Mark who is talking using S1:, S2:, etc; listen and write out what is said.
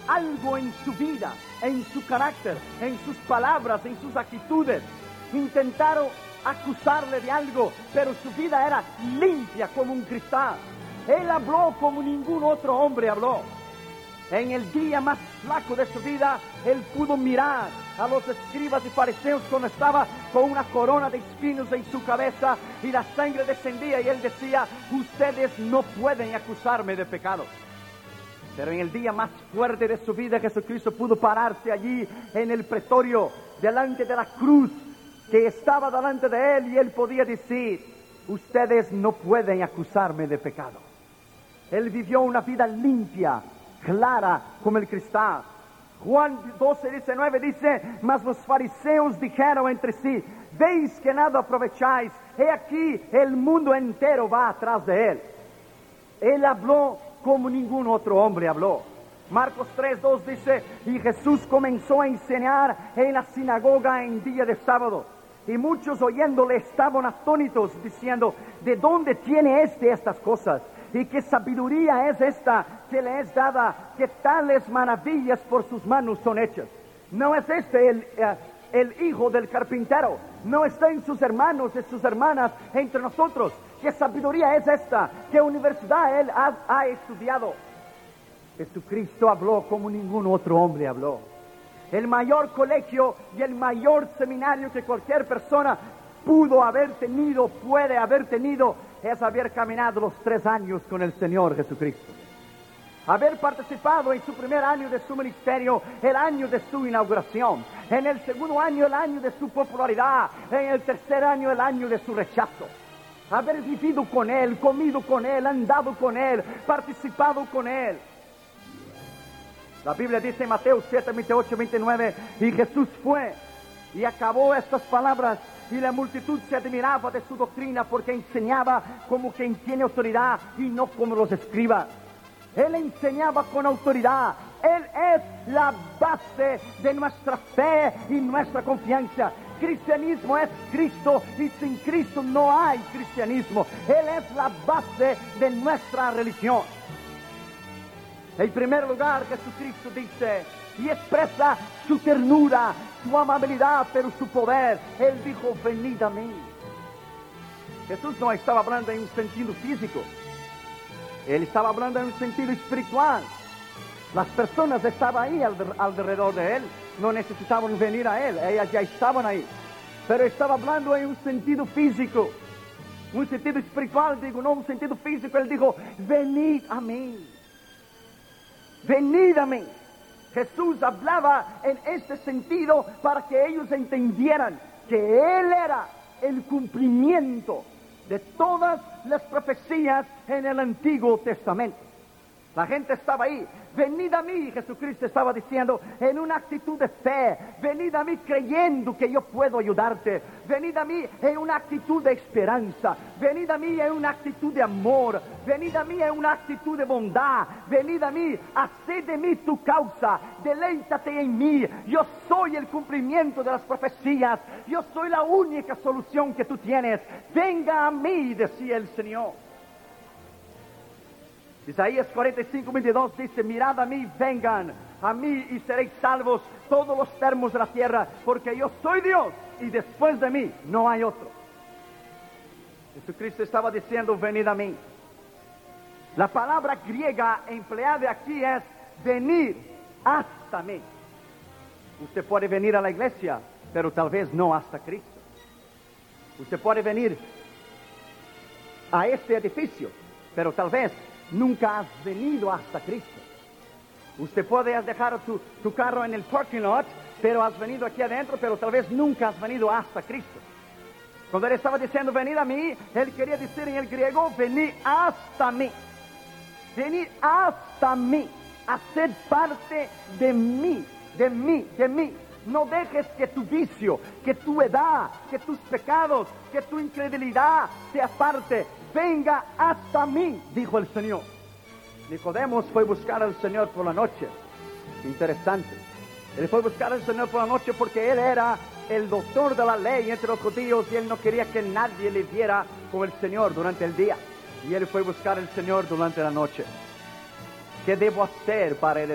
S1: algo en su vida, en su carácter, en sus palabras, en sus actitudes. Intentaron acusarle de algo, pero su vida era limpia como un cristal. Él habló como ningún otro hombre habló. En el día más flaco de su vida, él pudo mirar a los escribas y fariseos cuando estaba con una corona de espinos en su cabeza y la sangre descendía, y él decía: ustedes no pueden acusarme de pecado. Pero en el día más fuerte de su vida, Jesucristo pudo pararse allí en el pretorio, delante de la cruz que estaba delante de él, y él podía decir: ustedes no pueden acusarme de pecado. Él vivió una vida limpia, clara como el cristal. Juan 12:19 dice: mas los fariseos dijeron entre sí: ¿veis que nada aprovecháis? He aquí, el mundo entero va atrás de él. Él habló como ningún otro hombre habló. Marcos 3:2 dice: y Jesús comenzó a enseñar en la sinagoga en día de sábado, y muchos oyéndole estaban atónitos, diciendo: ¿de dónde tiene estas cosas? ¿Y qué sabiduría es esta que le es dada, que tales maravillas por sus manos son hechas? ¿No es el hijo del carpintero? ¿No está en sus hermanos y sus hermanas entre nosotros? ¿Qué sabiduría es esta? ¿Qué universidad él ha estudiado? Jesucristo habló como ningún otro hombre habló. El mayor colegio y el mayor seminario que cualquier persona puede haber tenido, es haber caminado los 3 años con el Señor Jesucristo. Haber participado en su primer año de su ministerio, el año de su inauguración. En el segundo año, el año de su popularidad. En el tercer año, el año de su rechazo. Haber vivido con Él, comido con Él, andado con Él, participado con Él. La Biblia dice en Mateo 7, 28, 29, y Jesús fue y acabó estas palabras, y la multitud se admiraba de su doctrina, porque enseñaba como quien tiene autoridad y no como los escribas. Él enseñaba con autoridad. Él es la base de nuestra fe y nuestra confianza. Cristianismo es Cristo, y sin Cristo no hay cristianismo. Él es la base de nuestra religión. En primer lugar, Jesucristo dice y expresa su ternura, su amabilidad, pero su poder. Él dijo: venid a mí. Jesús no estaba hablando en un sentido físico. Él estaba hablando en un sentido espiritual. Las personas estaban ahí alrededor de Él. No necesitaban venir a Él. Ellas ya estaban ahí. Pero estaba hablando en un sentido físico. Un sentido espiritual, digo, no un sentido físico. Él dijo: venid a mí. Venid a mí. Jesús hablaba en este sentido para que ellos entendieran que Él era el cumplimiento de todas las profecías en el Antiguo Testamento. La gente estaba ahí. Venid a mí, Jesucristo estaba diciendo, en una actitud de fe. Venid a mí creyendo que yo puedo ayudarte. Venid a mí en una actitud de esperanza. Venid a mí en una actitud de amor. Venid a mí en una actitud de bondad. Venid a mí, haced de mí tu causa. Deleítate en mí. Yo soy el cumplimiento de las profecías. Yo soy la única solución que tú tienes. Venga a mí, decía el Señor. Isaías 45:22 dice: mirad a mí, vengan a mí y seréis salvos todos los termos de la tierra, porque yo soy Dios y después de mí no hay otro. Jesucristo estaba diciendo: venid a mí. La palabra griega empleada aquí es venir hasta mí. Usted puede venir a la iglesia, pero tal vez no hasta Cristo. Usted puede venir a este edificio, pero tal vez nunca has venido hasta Cristo. Usted puede dejar tu carro en el parking lot, pero has venido aquí adentro, pero tal vez nunca has venido hasta Cristo. Cuando él estaba diciendo venid a mí, él quería decir en el griego: venid hasta mí. Venid hasta mí. Haced parte de mí, de mí, de mí. No dejes que tu vicio, que tu edad, que tus pecados, que tu incredulidad te aparte. Venga hasta mí, dijo el Señor. Nicodemos fue a buscar al Señor por la noche. Interesante. Él fue a buscar al Señor por la noche porque él era el doctor de la ley entre los judíos y él no quería que nadie le viera con el Señor durante el día. Y él fue a buscar al Señor durante la noche. ¿Qué debo hacer para